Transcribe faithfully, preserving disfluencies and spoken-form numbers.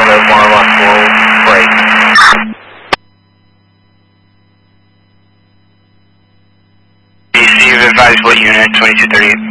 Tango one one full break. D C, you've advised what unit? twenty-two thirty-eight.